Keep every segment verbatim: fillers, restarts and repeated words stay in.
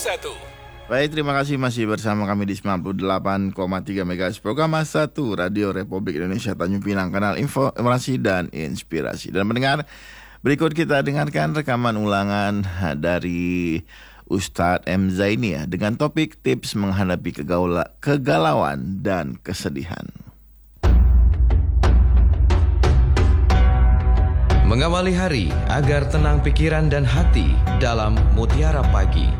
satu. Baik, terima kasih masih bersama kami di sembilan puluh delapan koma tiga MHz program satu Radio Republik Indonesia Tanjung Pinang, kanal informasi dan inspirasi. Dan mendengar, berikut kita dengarkan rekaman ulangan dari Ustadz M. Zaini ya, dengan topik tips menghadapi kegaula, kegalauan dan kesedihan. Mengawali hari agar tenang pikiran dan hati dalam Mutiara Pagi.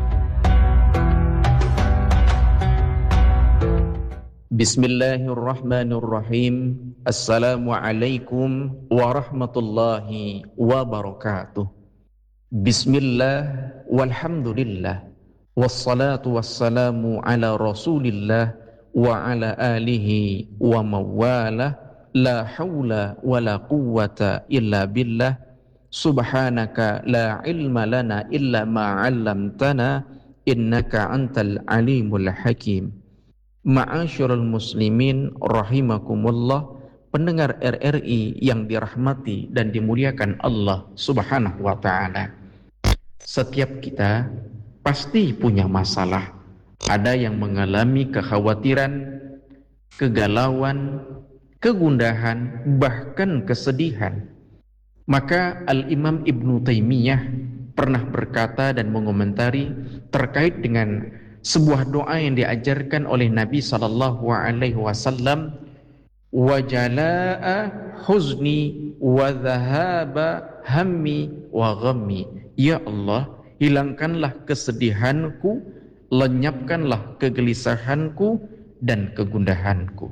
Bismillahirrahmanirrahim. Assalamualaikum warahmatullahi wabarakatuh. Bismillah walhamdulillah wassalatu wassalamu ala rasulillah wa ala alihi wa mawalah. La hawla wa la quwwata illa billah. Subhanaka la ilma lana illa ma 'allamtana innaka antal alimul hakim. Ma'asyiral muslimin rahimakumullah, pendengar R R I yang dirahmati dan dimuliakan Allah Subhanahu wa taala. Setiap kita pasti punya masalah. Ada yang mengalami kekhawatiran, kegalauan, kegundahan, bahkan kesedihan. Maka Al-Imam Ibnu Taimiyah pernah berkata dan mengomentari terkait dengan sebuah doa yang diajarkan oleh Nabi sallallahu alaihi wasallam, wa jalaa huzni wa dhahaba hammi wa ghammi. Ya Allah, hilangkanlah kesedihanku, lenyapkanlah kegelisahanku dan kegundahanku.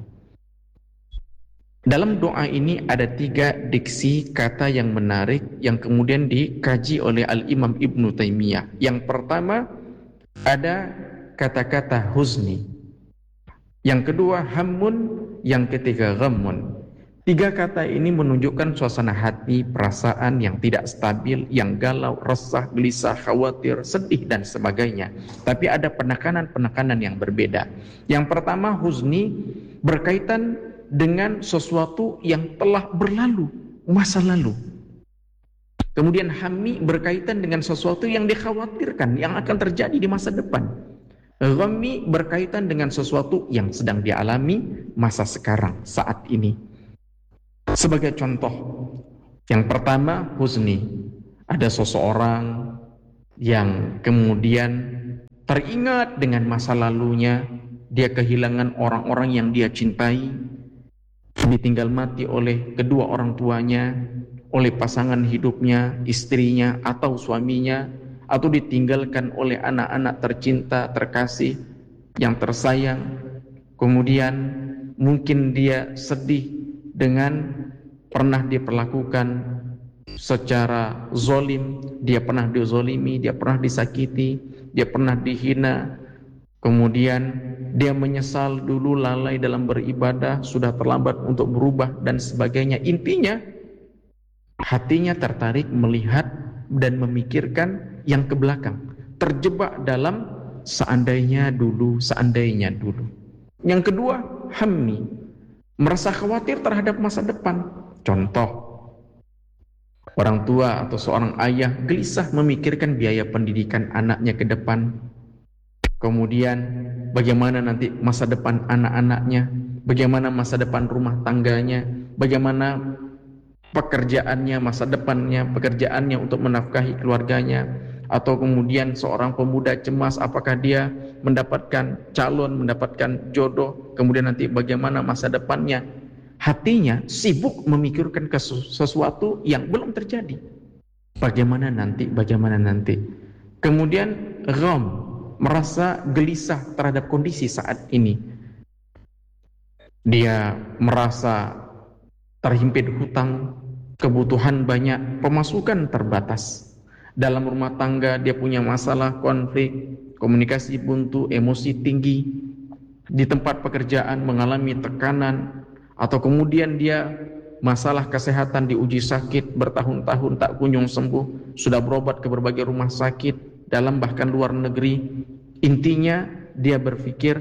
Dalam doa ini ada tiga diksi kata yang menarik yang kemudian dikaji oleh Al-Imam Ibnu Taimiyah. Yang pertama ada kata-kata huzni, yang kedua hammun, yang ketiga ghammun. Tiga kata ini menunjukkan suasana hati, perasaan yang tidak stabil, yang galau, resah, gelisah, khawatir, sedih dan sebagainya. Tapi ada penekanan-penekanan yang berbeda. Yang pertama huzni berkaitan dengan sesuatu yang telah berlalu, masa lalu. Kemudian hammi berkaitan dengan sesuatu yang dikhawatirkan, yang akan terjadi di masa depan. Ghammi berkaitan dengan sesuatu yang sedang dialami masa sekarang, saat ini. Sebagai contoh, yang pertama huzni, ada seseorang yang kemudian teringat dengan masa lalunya, dia kehilangan orang-orang yang dia cintai, ditinggal mati oleh kedua orang tuanya, oleh pasangan hidupnya, istrinya atau suaminya, atau ditinggalkan oleh anak-anak tercinta, terkasih, yang tersayang. Kemudian mungkin dia sedih dengan pernah diperlakukan secara zolim, dia pernah dizolimi, dia pernah disakiti, dia pernah dihina. Kemudian dia menyesal dulu lalai dalam beribadah, sudah terlambat untuk berubah dan sebagainya. Intinya hatinya tertarik melihat dan memikirkan yang ke belakang, terjebak dalam seandainya dulu, seandainya dulu. Yang kedua, hammi, merasa khawatir terhadap masa depan. Contoh, orang tua atau seorang ayah gelisah memikirkan biaya pendidikan anaknya ke depan. Kemudian bagaimana nanti masa depan anak-anaknya, bagaimana masa depan rumah tangganya, bagaimana pekerjaannya, masa depannya, pekerjaannya untuk menafkahi keluarganya. Atau kemudian seorang pemuda cemas apakah dia mendapatkan calon, mendapatkan jodoh, kemudian nanti bagaimana masa depannya. Hatinya sibuk memikirkan sesuatu yang belum terjadi. Bagaimana nanti, bagaimana nanti. Kemudian gham, merasa gelisah terhadap kondisi saat ini. Dia merasa terhimpit hutang, kebutuhan banyak, pemasukan terbatas. Dalam rumah tangga dia punya masalah, konflik, komunikasi buntu, emosi tinggi. Di tempat pekerjaan mengalami tekanan, atau kemudian dia masalah kesehatan, diuji sakit bertahun-tahun tak kunjung sembuh, sudah berobat ke berbagai rumah sakit dalam bahkan luar negeri. Intinya dia berpikir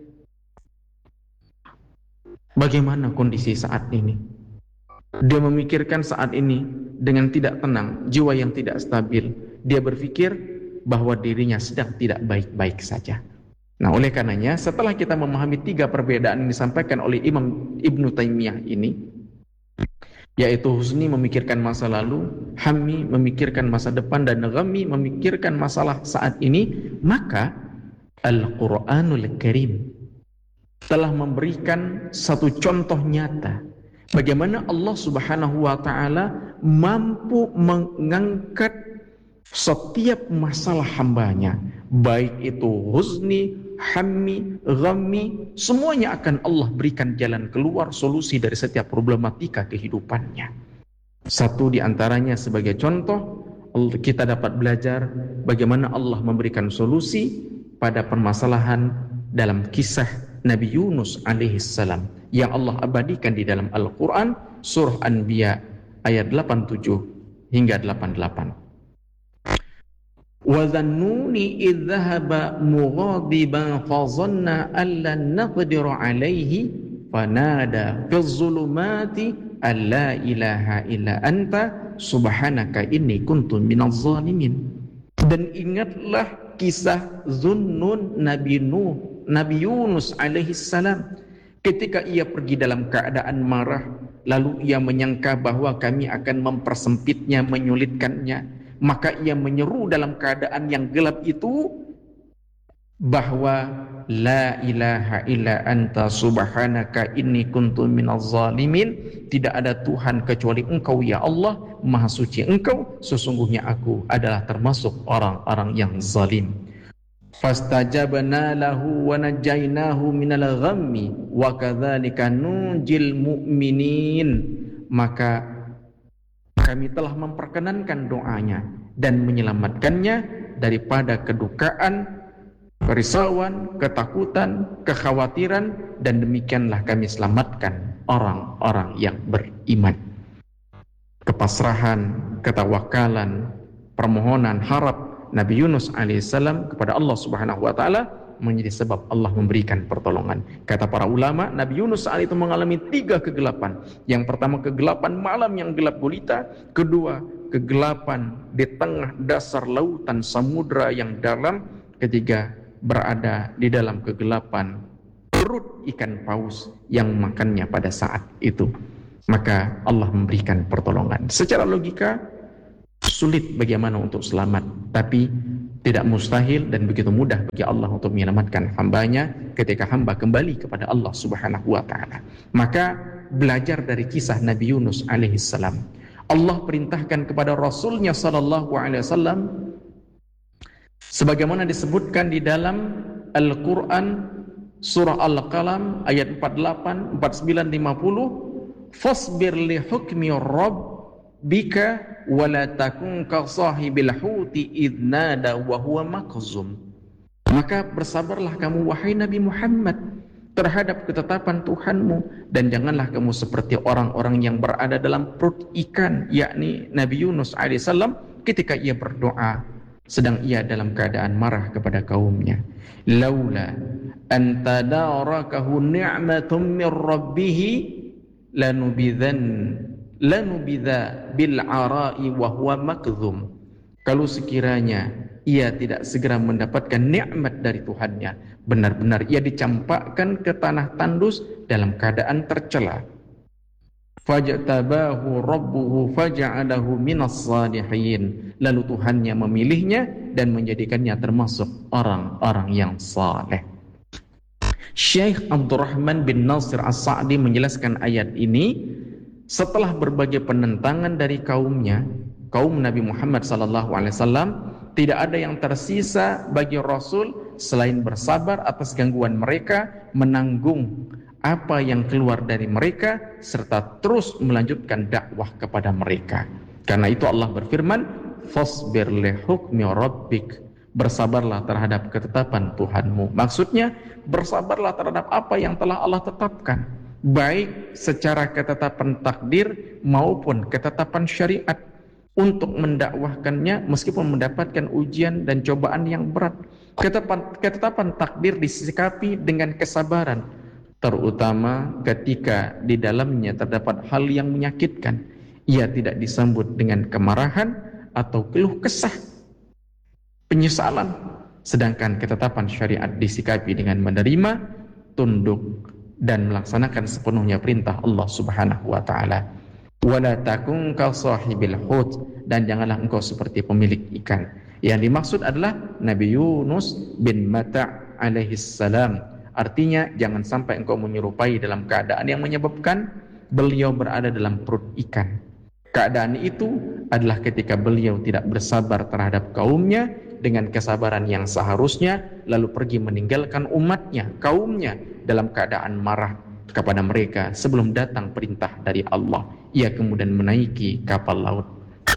bagaimana kondisi saat ini. Dia memikirkan saat ini dengan tidak tenang, jiwa yang tidak stabil. Dia berpikir bahwa dirinya sedang tidak baik-baik saja. Nah, oleh karenanya setelah kita memahami tiga perbedaan yang disampaikan oleh Imam Ibnu Taimiyah ini, yaitu husni memikirkan masa lalu, hammi memikirkan masa depan, dan ghammi memikirkan masalah saat ini, maka Al-Quranul Karim telah memberikan satu contoh nyata bagaimana Allah Subhanahu wa Ta'ala mampu mengangkat setiap masalah hambanya, baik itu husni, hammi, ghammi, semuanya akan Allah berikan jalan keluar, solusi dari setiap problematika kehidupannya. Satu di antaranya sebagai contoh, kita dapat belajar bagaimana Allah memberikan solusi pada permasalahan dalam kisah Nabi Yunus alaihissalam yang Allah abadikan di dalam Al-Quran, surah Anbiya ayat delapan puluh tujuh hingga delapan puluh delapan. وَذَنُّونِ إِذْ ذَهَبَ مُغَاضِبًا فَظَنَّ أَنْ لَنْ نَقْدِرَ عَلَيْهِ فَنَادَى فِي الظُّلُمَاتِ أَنْ لَا إِلَهَ إِلَّا أَنْتَ سُبْحَانَكَ إِنِّي كُنْتُ مِنَ الظَّالِمِينَ. Dan ingatlah kisah Zunnun Nabi Nuh, Nabi Yunus alaihissalam, ketika ia pergi dalam keadaan marah, lalu ia menyangka bahwa kami akan mempersempitnya, menyulitkannya. Maka ia menyeru dalam keadaan yang gelap itu bahwa la ilaha illa anta subhanaka inni kuntu minaz zalimin, tidak ada Tuhan kecuali Engkau ya Allah, maha suci Engkau, sesungguhnya aku adalah termasuk orang-orang yang zalim. Fastajabna lahu wa najainahu minal ghammi wa kadzalika nunjil mu'minin. Maka kami telah memperkenankan doanya dan menyelamatkannya daripada kedukaan, kerisauan, ketakutan, kekhawatiran, dan demikianlah kami selamatkan orang-orang yang beriman. Kepasrahan, ketawakalan, permohonan, harap Nabi Yunus alaihissalam kepada Allah Subhanahu wa Ta'ala menjadi sebab Allah memberikan pertolongan. Kata para ulama, Nabi Yunus saat itu mengalami tiga kegelapan. Yang pertama, kegelapan malam yang gelap gulita. Kedua, kegelapan di tengah dasar lautan samudra yang dalam. Ketiga, berada di dalam kegelapan perut ikan paus yang makannya pada saat itu. Maka Allah memberikan pertolongan. Secara logika sulit bagaimana untuk selamat, tapi tidak mustahil dan begitu mudah bagi Allah untuk menyelamatkan hambanya ketika hamba kembali kepada Allah Subhanahu wa Ta'ala. Maka belajar dari kisah Nabi Yunus alaihissalam. Allah perintahkan kepada Rasulnya sallallahu alaihi wasallam sebagaimana disebutkan di dalam Al-Quran surah Al-Qalam ayat empat puluh delapan, empat puluh sembilan, lima puluh, fasbir li hukmi rabbika wala takun ka sahibil huti idh nada wa huwa makzum. Maka bersabarlah kamu wahai Nabi Muhammad terhadap ketetapan Tuhanmu, dan janganlah kamu seperti orang-orang yang berada dalam perut ikan, yakni Nabi Yunus alaihissalam ketika ia berdoa sedang ia dalam keadaan marah kepada kaumnya. Laula an tadarakahu ni'matun min rabbih lanubidzan lanubidza bil ara'i wa huwa makdzum. Kalau sekiranya ia tidak segera mendapatkan nikmat dari Tuhannya, benar-benar ia dicampakkan ke tanah tandus dalam keadaan tercela. Fajtabahu rabbuhu faja'alahu minas salihin. Lalu Tuhannya memilihnya dan menjadikannya termasuk orang-orang yang saleh. Syekh Abdurrahman bin Nasir As-Sa'di menjelaskan ayat ini setelah berbagai penentangan dari kaumnya, kaum Nabi Muhammad sallallahu alaihi wasallam, tidak ada yang tersisa bagi Rasul selain bersabar atas gangguan mereka, menanggung apa yang keluar dari mereka, serta terus melanjutkan dakwah kepada mereka. Karena itu Allah berfirman, fasbir li hukmi rabbik, bersabarlah terhadap ketetapan Tuhanmu. Maksudnya, bersabarlah terhadap apa yang telah Allah tetapkan, baik secara ketetapan takdir maupun ketetapan syariat, untuk mendakwahkannya meskipun mendapatkan ujian dan cobaan yang berat. Ketetapan, ketetapan takdir disikapi dengan kesabaran, terutama ketika di dalamnya terdapat hal yang menyakitkan. Ia tidak disambut dengan kemarahan atau keluh kesah. penyesalan. Sedangkan ketetapan syariat disikapi dengan menerima, tunduk, dan melaksanakan sepenuhnya perintah Allah Subhanahu wa taala. Wala takun ka sahibil hut, dan janganlah engkau seperti pemilik ikan. Yang dimaksud adalah Nabi Yunus bin Mata' alaihi salam. Artinya jangan sampai engkau menyerupai dalam keadaan yang menyebabkan beliau berada dalam perut ikan. Keadaan itu adalah ketika beliau tidak bersabar terhadap kaumnya dengan kesabaran yang seharusnya, lalu pergi meninggalkan umatnya, kaumnya, dalam keadaan marah kepada mereka sebelum datang perintah dari Allah. Ia kemudian menaiki kapal laut.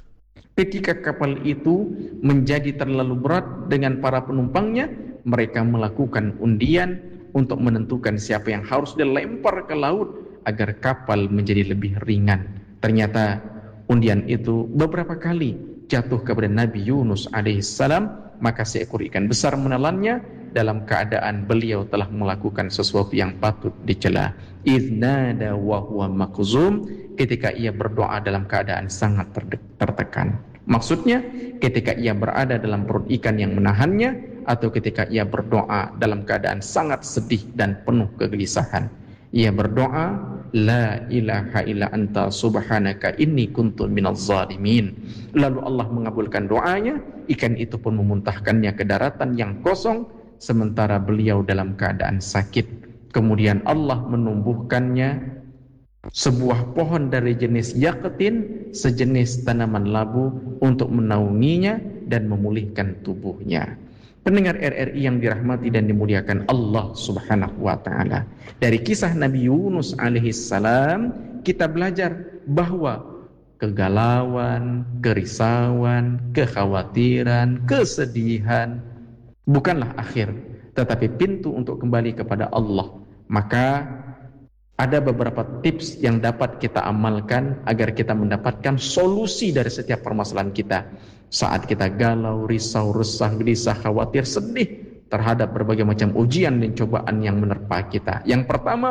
Ketika kapal itu menjadi terlalu berat dengan para penumpangnya, mereka melakukan undian untuk menentukan siapa yang harus dilempar ke laut agar kapal menjadi lebih ringan. Ternyata undian itu beberapa kali jatuh kepada Nabi Yunus alaihissalam, maka seekor ikan besar menelannya dalam keadaan beliau telah melakukan sesuatu yang patut dicela. Idznada wa huwa makzum, ketika ia berdoa dalam keadaan sangat tertekan. Maksudnya ketika ia berada dalam perut ikan yang menahannya, atau ketika ia berdoa dalam keadaan sangat sedih dan penuh kegelisahan. Ia berdoa, la ilaha illa anta subhanaka inni kuntu minaz zalimin. Lalu Allah mengabulkan doanya, ikan itu pun memuntahkannya ke daratan yang kosong, sementara beliau dalam keadaan sakit. Kemudian Allah menumbuhkannya sebuah pohon dari jenis yaqtin, sejenis tanaman labu, untuk menaunginya dan memulihkan tubuhnya. Pendengar R R I yang dirahmati dan dimuliakan Allah Subhanahu wa taala, dari kisah Nabi Yunus alaihissalam kita belajar bahwa kegalauan, kerisauan, kekhawatiran, kesedihan bukanlah akhir, tetapi pintu untuk kembali kepada Allah. Maka ada beberapa tips yang dapat kita amalkan agar kita mendapatkan solusi dari setiap permasalahan kita. Saat kita galau, risau, resah, gelisah, khawatir, sedih terhadap berbagai macam ujian dan cobaan yang menerpa kita. Yang pertama,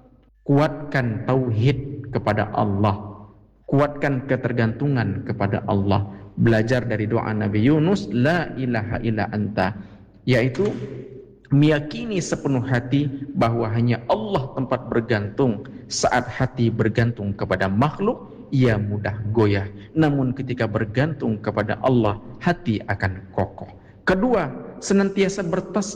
kuatkan tauhid kepada Allah. Kuatkan ketergantungan kepada Allah. Belajar dari doa Nabi Yunus, la ilaha illa anta, yaitu meyakini sepenuh hati bahwa hanya Allah tempat bergantung. Saat hati bergantung kepada makhluk, ia mudah goyah. Namun ketika bergantung kepada Allah, hati akan kokoh. Kedua, senantiasa bertas